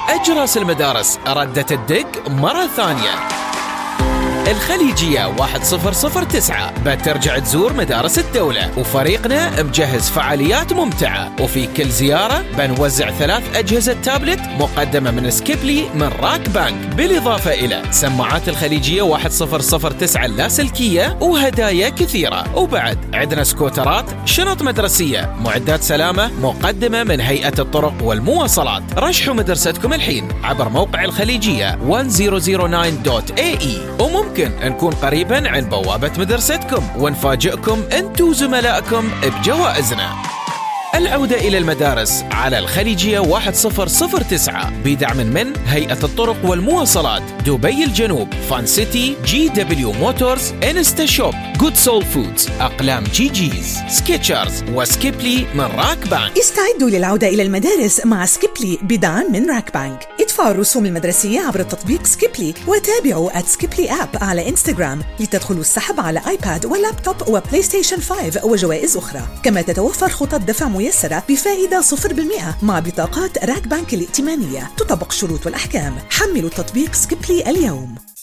أجراس المدارس ردت الدق مرة ثانية. الخليجية 1009 بترجع تزور مدارس الدولة، وفريقنا مجهز فعاليات ممتعة، وفي كل زيارة بنوزع 3 أجهزة تابلت مقدمة من سكيبلي من راك بانك، بالإضافة إلى سماعات الخليجية 1009 اللاسلكية وهدايا كثيرة. وبعد عندنا سكوترات، شنط مدرسية، معدات سلامة مقدمة من هيئة الطرق والمواصلات. رشحوا مدرستكم الحين عبر موقع الخليجية 1009.ae، وممكن نكون قريباً عن بوابة مدرستكم ونفاجئكم أنتو وزملائكم بجوائزنا. العودة إلى المدارس على الخليجية 1009 بدعم من هيئة الطرق والمواصلات، دبي الجنوب، فان سيتي، جي دبليو موتورز، انستا شوب، جود سول فودز، أقلام جي جيز، سكيتشرز، وسكيبلي من راك بانك. استعدوا للعودة إلى المدارس مع سكيبلي بدعم من راك بانك. ادفعوا الرسوم المدرسية عبر التطبيق سكيبلي، وتابعوا @سكيبلي آب على إنستغرام لتدخلوا السحب على آيباد ولابتوب وبلاي ستيشن 5 وجوائز أخرى. كما تتوفر خطط دفع ميسرة بفائدة 0% مع بطاقات راك بانك الائتمانية. تطبق الشروط والأحكام. حملوا التطبيق سكيبلي اليوم.